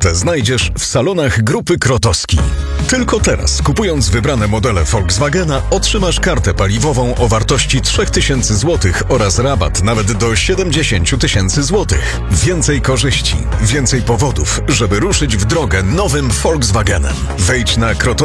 ofertę znajdziesz w salonach Grupy Krotowski. Tylko teraz, kupując wybrane modele Volkswagena, otrzymasz kartę paliwową o wartości 3000 zł oraz rabat nawet do 70 000 zł. Więcej korzyści, więcej powodów, żeby ruszyć w drogę nowym Volkswagenem. Wejdź na